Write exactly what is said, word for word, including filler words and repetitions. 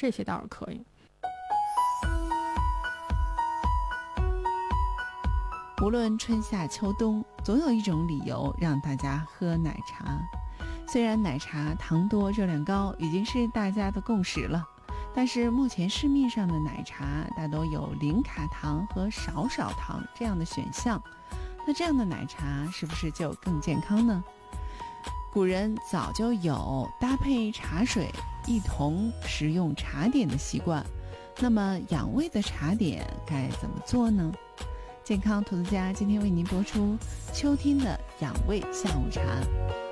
这些倒是可以。 无论春夏秋冬，总有一种理由让大家喝奶茶。虽然奶茶糖多热量高已经是大家的共识了，但是目前市面上的奶茶大都有零卡糖和少少糖这样的选项，那这样的奶茶是不是就更健康呢？古人早就有搭配茶水一同食用茶点的习惯，那么养胃的茶点该怎么做呢？健康投资家今天为您播出秋天的养胃下午茶。